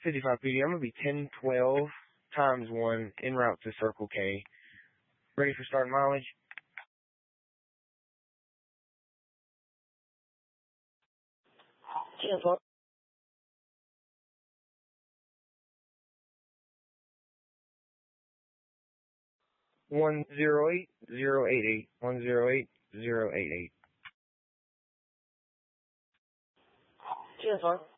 55 PD. I'm going to be 1012 times 1 en route to Circle K. Ready for starting mileage? Yes, sir. 108088. 108088. Yes, sir.